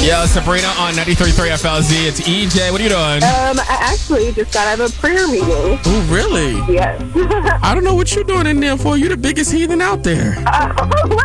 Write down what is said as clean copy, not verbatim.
Yo, Sabrina on 93.3 FLZ. It's EJ. What are you doing? I actually just got out of a prayer meeting. Oh, really? Yes. I don't know what you're doing in there for. You're the biggest heathen out there. What?